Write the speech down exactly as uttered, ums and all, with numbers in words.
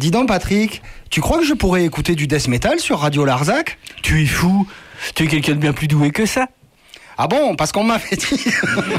Dis donc Patrick, tu crois que je pourrais écouter du death metal sur Radio Larzac ? Tu es fou. Tu es quelqu'un de bien plus doué que ça. Ah bon, parce qu'on m'avait dit...